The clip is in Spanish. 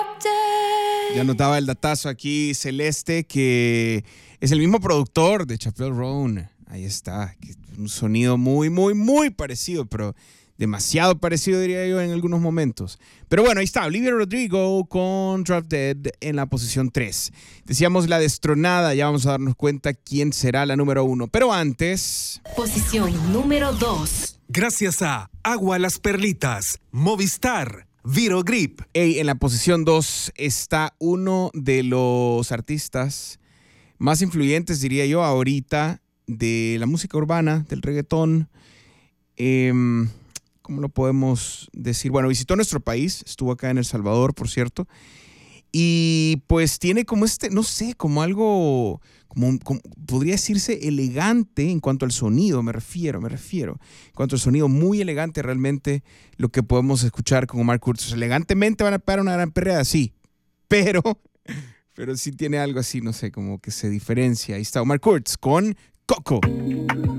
Ya notaba el datazo aquí, Celeste, que es el mismo productor de Chappelle Roan. Ahí está, un sonido muy, muy, muy parecido, pero demasiado parecido, diría yo, en algunos momentos. Pero bueno, ahí está, Olivia Rodrigo con Drop Dead en la posición 3. Decíamos la destronada, ya vamos a darnos cuenta quién será la número 1. Pero antes... Posición número 2. Gracias a Agua Las Perlitas, Movistar, Virogrip. Hey, en la posición 2 está uno de los artistas más influyentes, diría yo, ahorita de la música urbana, del reggaetón. ¿Cómo lo podemos decir? Bueno, visitó nuestro país, estuvo acá en El Salvador, por cierto, y pues tiene como no sé, como algo, como podría decirse elegante en cuanto al sonido, me refiero. En cuanto al sonido, muy elegante realmente lo que podemos escuchar con Omar Kurz. Elegantemente van a pegar una gran perreada, sí, pero sí tiene algo así, no sé, como que se diferencia. Ahí está Omar Kurz con Coco.